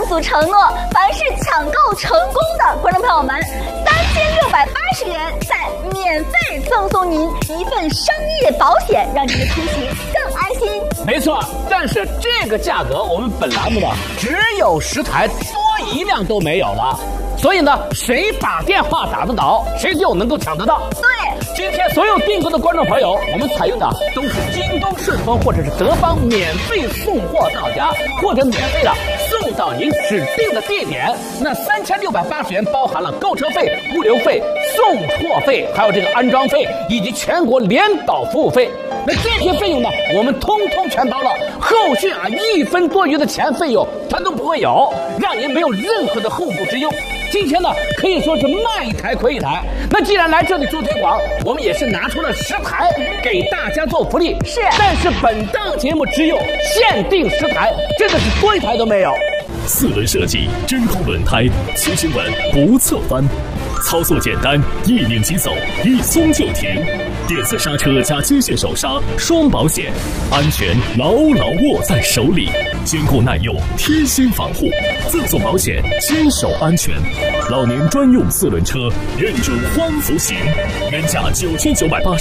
速承诺，凡是抢购成功的观众朋友们，3680元再免费赠送您一份商业保险，让您的出行更安心。 没错，但是这个价格我们本栏目呢只有10台，多一辆都没有了。所以呢，谁把电话打得到，谁就能够抢得到。 对， 今天所有订购的观众朋友，我们采用的都是京东、顺丰或者是德邦免费送货到家，或者免费的送到您指定的地点。那3680元包含了购车费、物流费、送货费，还有这个安装费以及全国联保服务费。那这些费用呢，我们通通全包了，后续1分多余的钱费用它都不会有，让您没有任何的后顾之忧。今天呢，可以说是卖一台亏一台。那既然来这里做推广，我们也是拿出了10台给大家做福利。 是， 但是本档节目只有限定10台，真的是多一台都没有。 4轮设计，真空轮胎，骑行稳不侧翻，操作简单，一拧即走，一松就停。电子刹车加机械手刹，双保险，安全牢牢握在手里，坚固耐用，贴心防护，赠送保险，坚守安全。老年专用4轮车，认准欢福行，原价9980。